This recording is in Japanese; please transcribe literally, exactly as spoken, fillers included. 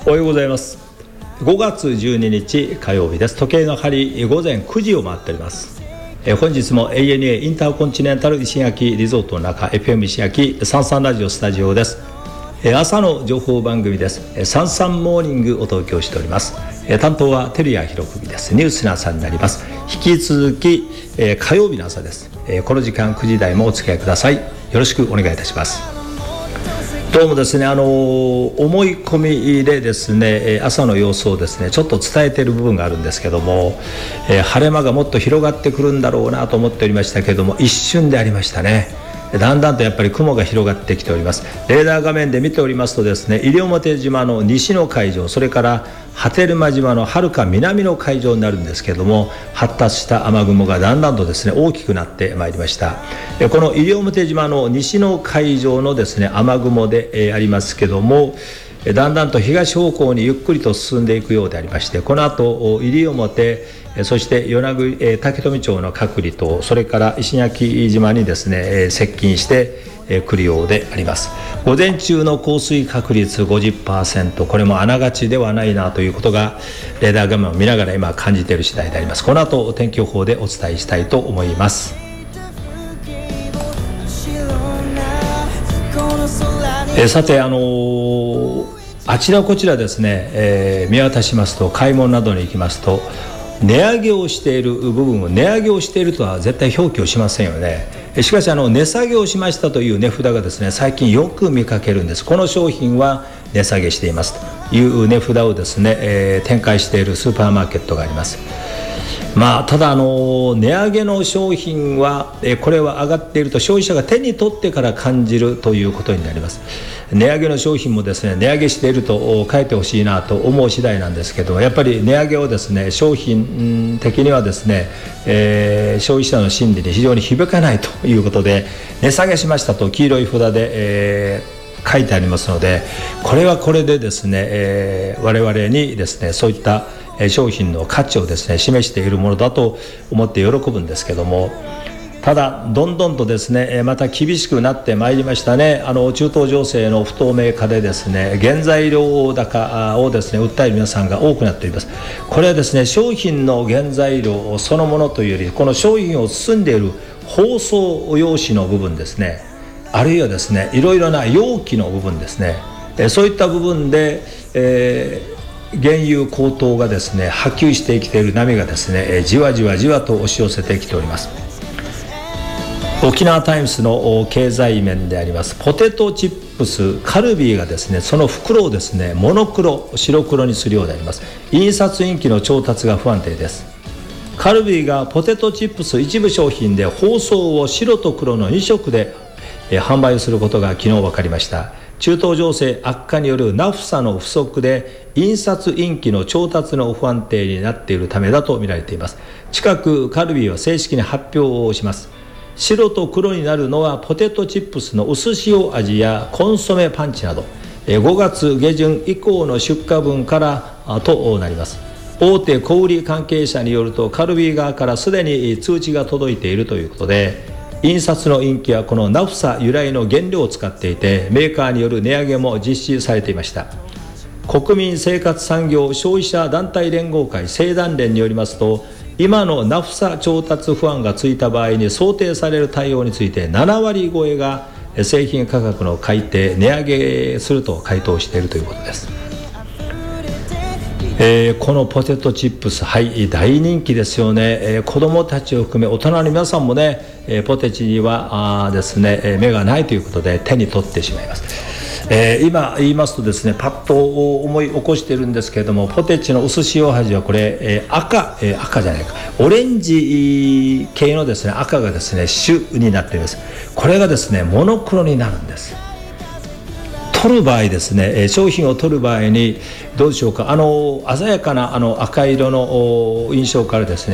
おはようございます。ごがつじゅうににち火曜日です。時計の針ごぜんくじを回っております。え本日も エーエヌエー インターコンチネンタル石垣リゾートの中 エフエム 石垣サンサンラジオスタジオです。え朝の情報番組です。サンサンモーニングお届けをしております。え担当は照屋博文です。ニュースの朝になります。引き続き、え火曜日の朝です。えこの時間くじ台もお付き合いください。よろしくお願いいたします。どうもですね、あの思い込みでですね、朝の様子をですねちょっと伝えている部分があるんですけども、えー、晴れ間がもっと広がってくるんだろうなと思っておりましたけども、一瞬でありましたね。だんだんとやっぱり雲が広がってきております。レーダー画面で見ておりますとですね、西表島の西の海上、それから波照間島のはるか南の海上になるんですけれども、発達した雨雲がだんだんとですね大きくなってまいりました。この西表島の西の海上のですね雨雲でありますけども、だんだんと東方向にゆっくりと進んでいくようでありまして、この後西表、そして与那国竹富町の隔離島、それから石垣島にですね接近してくるようであります。午前中の降水確率 ごじゅっパーセント、 これもあながちではないなということがレーダー画面を見ながら今感じている次第であります。この後天気予報でお伝えしたいと思います。えさて、あのー、あちらこちらですね、えー、見渡しますと、買い物などに行きますと、値上げをしている部分を値上げをしているとは絶対表記をしませんよね。しかしあの値下げをしましたという値札がですね最近よく見かけるんです。この商品は値下げしていますという値札をですね、えー、展開しているスーパーマーケットがあります。まあ、ただあの値上げの商品はえこれは上がっていると消費者が手に取ってから感じるということになります。値上げの商品もですね値上げしていると書いてほしいなと思う次第なんですけど、やっぱり値上げをですね商品的にはですね、えー、消費者の心理に非常に響かないということで、値下げしましたと黄色い札で、えー、書いてありますので、これはこれでですね、えー、我々にですねそういった商品の価値をですね示しているものだと思って喜ぶんですけども、ただどんどんとですねまた厳しくなってまいりましたね。あの中東情勢の不透明化でですね原材料高をですね訴える皆さんが多くなっております。これはですね商品の原材料そのものというより、この商品を包んでいる包装用紙の部分ですね、あるいはですねいろいろな容器の部分ですね、そういった部分で、えー原油高騰がですね波及してきている波がですねじわじわじわと押し寄せてきております。沖縄タイムスの経済面でありますポテトチップスカルビーがですねその袋をですねモノクロ白黒にするようであります。印刷印機の調達が不安定です。カルビーがポテトチップス一部商品で包装を白と黒のにしょくで販売することが昨日分かりました。中東情勢悪化によるナフサの不足で印刷印機の調達の不安定になっているためだと見られています。近くカルビーは正式に発表をします。白と黒になるのはポテトチップスの薄塩味やコンソメパンチなどごがつげじゅん以降の出荷分からとなります。大手小売関係者によると、カルビー側からすでに通知が届いているということで、印刷の印機はこのナフサ由来の原料を使っていて、メーカーによる値上げも実施されていました。国民生活産業消費者団体連合会正団連によりますと、今のナフサ調達不安がついた場合に想定される対応についてななわり超えが製品価格の改定値上げすると回答しているということです。えー、このポテトチップス、はい、大人気ですよね。えー、子どもたちを含め大人の皆さんもね、えー、ポテチにはあですね目がないということで手に取ってしまいます。えー、今言いますとですねパッと思い起こしているんですけれども、ポテチの薄塩味はこれ、えー、赤、えー、赤じゃないかオレンジ系のですね赤がですね主になっています。これがですねモノクロになるんです。取る場合ですね、商品を取る場合にどうでしょうか、あの鮮やかなあの赤色の印象からですね